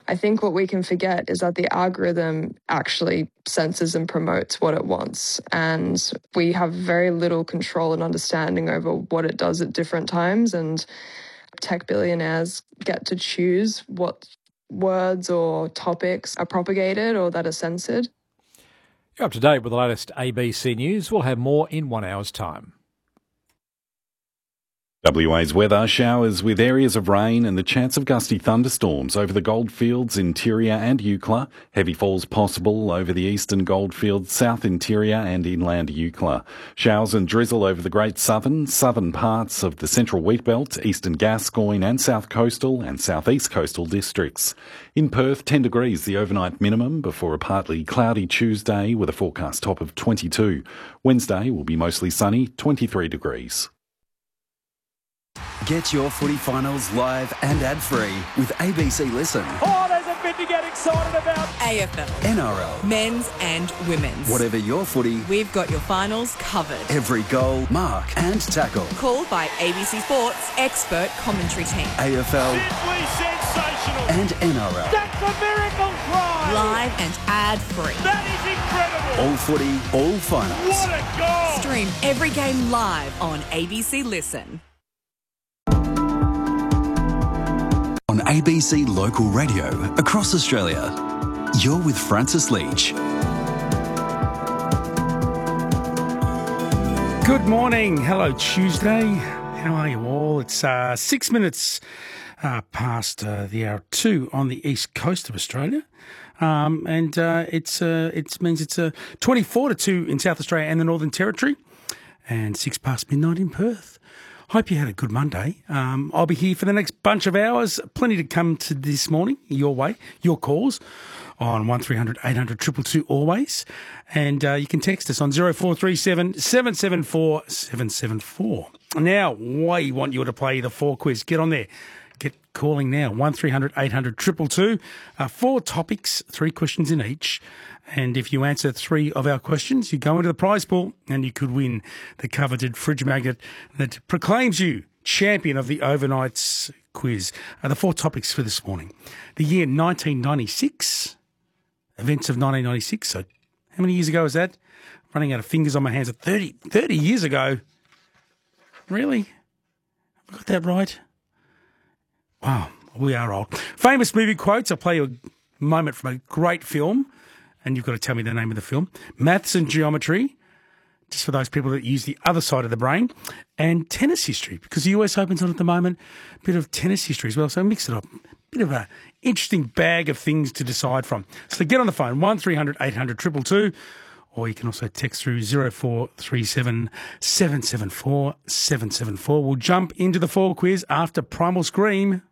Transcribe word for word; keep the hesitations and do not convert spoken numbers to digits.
I think what we can forget is that the algorithm actually senses and promotes what it wants. And we have very little control and understanding over what it does at different times. And tech billionaires get to choose what words or topics are propagated or that are censored. You're up to date with the latest A B C News. We'll have more in one hour's time. W A's weather, showers with areas of rain and the chance of gusty thunderstorms over the goldfields, interior and Eucla. Heavy falls possible over the eastern goldfields, south interior and inland Eucla. Showers and drizzle over the Great Southern, southern parts of the central wheat belt, eastern Gascoyne and south coastal and southeast coastal districts. In Perth, ten degrees the overnight minimum before a partly cloudy Tuesday with a forecast top of twenty-two. Wednesday will be mostly sunny, twenty-three degrees. Get your footy finals live and ad-free with A B C Listen. Oh, there's a bit to get excited about. A F L, N R L, men's and women's. Whatever your footy, we've got your finals covered. Every goal, mark and tackle. Called by A B C Sports expert commentary team. A F L. Simply sensational. And N R L. That's a miracle try. Live and ad-free. That is incredible. All footy, all finals. What a goal. Stream every game live on A B C Listen. On A B C Local Radio across Australia, you're with Francis Leach. Good morning. Hello, Tuesday. How are you all? It's uh, six minutes uh, past uh, the hour two on the east coast of Australia. Um, and uh, it's uh, it means it's uh, twenty-four to two in South Australia and the Northern Territory, and six past midnight in Perth. Hope you had a good Monday. Um, I'll be here for the next bunch of hours. Plenty to come to this morning, your way, your calls on one three hundred eight hundred two two two always. And uh, you can text us on zero four three seven seven seven four seven seven four. Now, we want you to play the four quiz. Get on there. Get calling now, one three hundred eight hundred two two two. Uh, four topics, three questions in each. And if you answer three of our questions, you go into the prize pool and you could win the coveted fridge magnet that proclaims you champion of the overnights quiz. Uh, the four topics for this morning. The year nineteen ninety-six, events of nineteen ninety-six. So how many years ago was that? Running out of fingers on my hands. thirty, thirty years ago. Really? Have I got that right? Wow, we are old. Famous movie quotes. I'll play you a moment from a great film, and you've got to tell me the name of the film. Maths and geometry, just for those people that use the other side of the brain. And tennis history, because the U S Open's on at the moment. A bit of tennis history as well, so mix it up. Bit of an interesting bag of things to decide from. So get on the phone, one three hundred eight hundred two two two, or you can also text through zero four three seven seven seven four seven seven four. We'll jump into the fall quiz after Primal Scream.